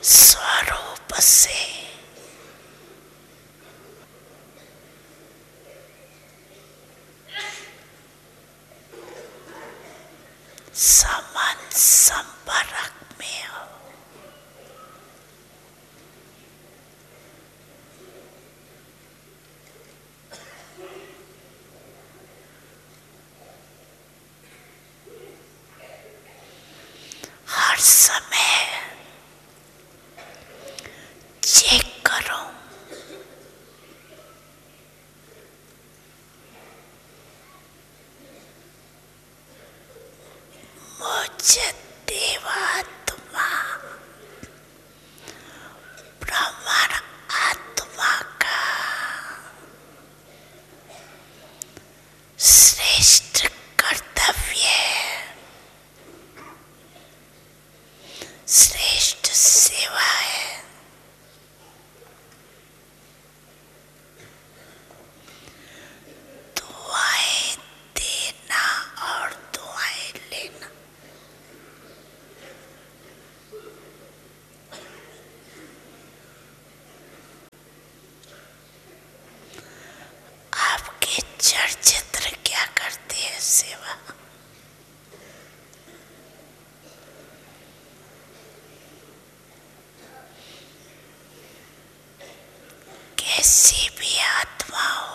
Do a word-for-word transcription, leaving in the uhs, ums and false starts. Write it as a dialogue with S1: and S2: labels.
S1: स्वरूप से समान संपर्क में हो। हर समय चेक करो मुझे देवात्मा ब्रह्मण आत्मा का श्रेष्ठ कर्तव्य, श्रेष्ठ सेवा है। दुआएं देना और दुआएं लेना। आपके चलचित्र क्या करते हैं सेवा? कैसी भी आत्मा हो,